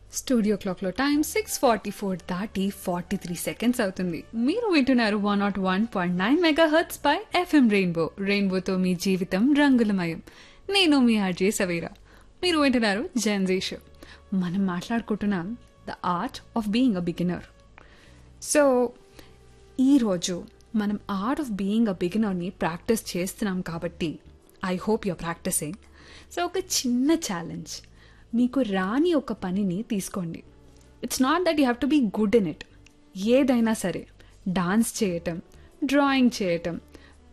Studio క్లాక్లో time 6:44 దాటి 43 seconds అవుతుంది. మీరు వింటున్నారు 101.9 మెగాహెర్ట్జ్ పై ఎఫ్ఎం రెయిన్బోతో మీ జీవితం రంగులమయం. నేను మీ ఆర్జే సవేరా. మీరు వింటున్నారు జెన్జీ షో. మనం మాట్లాడుకుంటున్నాం the art of being a beginner. So ఈరోజు మనం art of being a బిగినర్ని practice చేస్తున్నాం కాబట్టి I hope your practising. So ఒక చిన్న ఛాలెంజ్, మీకు రాని ఒక పనిని తీసుకోండి. It's not that you have to be good in it. ఏదైనా సరే, డాన్స్ చేయటం, డ్రాయింగ్ చేయటం,